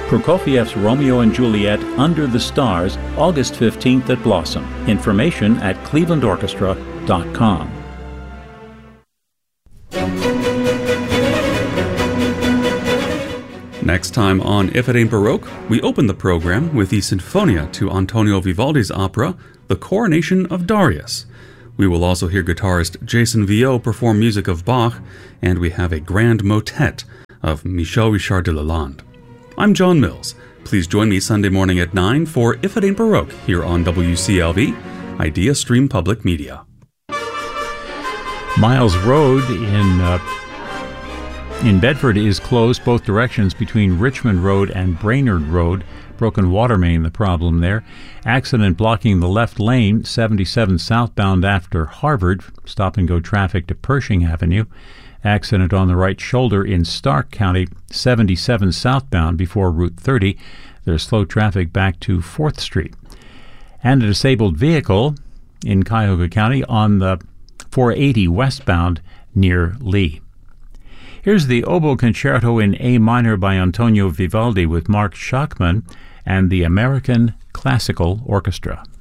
Prokofiev's Romeo and Juliet Under the Stars, August 15th at Blossom. Information at clevelandorchestra.com. Next time on If It Ain't Baroque, we open the program with the Sinfonia to Antonio Vivaldi's opera, The Coronation of Darius. We will also hear guitarist Jason Viau perform music of Bach, and we have a grand motet of Michel Richard de Lalande. I'm John Mills. Please join me Sunday morning at 9 for If It Ain't Baroque here on WCLV, Idea Stream Public Media. Miles Road in Bedford is closed both directions between Richmond Road and Brainerd Road. Broken water main, the problem there. Accident blocking the left lane, 77 southbound after Harvard. Stop-and-go traffic to Pershing Avenue. Accident on the right shoulder in Stark County, 77 southbound before Route 30. There's slow traffic back to 4th Street. And a disabled vehicle in Cuyahoga County on the 480 westbound near Lee. Here's the Oboe Concerto in A minor by Antonio Vivaldi with Mark Schachmann and the American Classical Orchestra.